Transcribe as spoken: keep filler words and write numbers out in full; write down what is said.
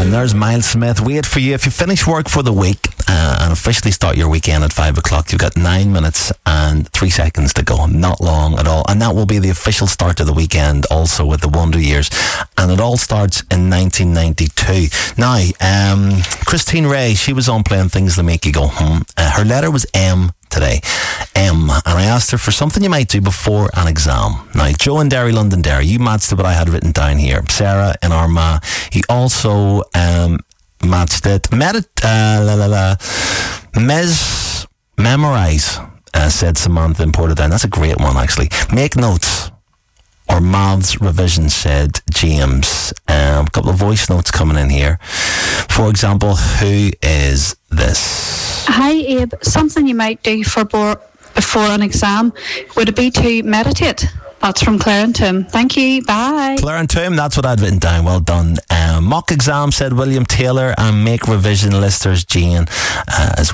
And there's Miles Smith. Wait for you. If you finish work for the week uh, and officially start your weekend at five o'clock, you've got nine minutes and three seconds to go. Not long at all. And that will be the official start of the weekend also with the Wonder Years. And it all starts in nineteen ninety-two. Now, um, Christine Ray, she was on playing Things That Make You Go Home. Uh, her letter was M today. M. And I asked her for something you might do before an exam. Now, Joe in Derry, Londonderry, you matched what I had written down here. Sarah in Armagh, he also um, matched it. Medit- uh, la, la, la. Mes- memorize, uh, said Samantha in Portadown. That's a great one, actually. Make notes. Or maths revision, said James. Um, a couple of voice notes coming in here. For example, who is this? Hi, Abe. Something you might do for bo- before an exam, would it be to meditate? That's from Claire and Tim. Thank you. Bye. Claire and Tim, that's what I'd written down. Well done. Um, mock exam, said William Taylor, and make revision listers, Jane, uh, as